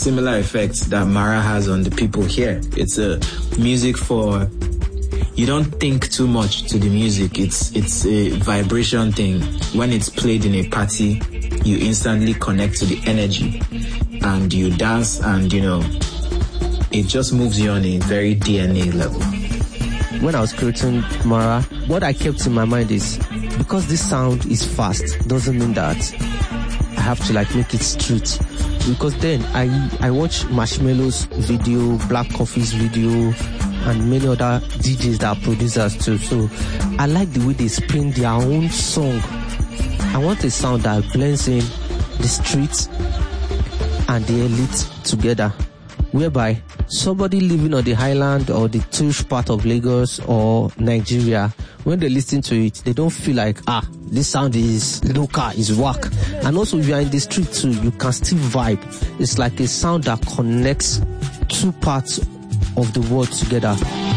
similar effects that Mara has on the people here. It's a music for, you don't think too much to the music. It's a vibration thing. When it's played in a party, you instantly connect to the energy and you dance, and it just moves you on a very DNA level. When I was creating Mara, what I kept in my mind is, because this sound is fast, doesn't mean that I have to make it street. Because then I watch Marshmello's video, Black Coffee's video, and many other DJs that are producers too. So I like the way they spin their own song. I want a sound that blends in the streets and the elite together, whereby somebody living on the highland or the tush part of Lagos or Nigeria, when they listen to it, they don't feel like, this sound is local, is whack. And also, if you are in the street too, you can still vibe. It's like a sound that connects two parts of the world together.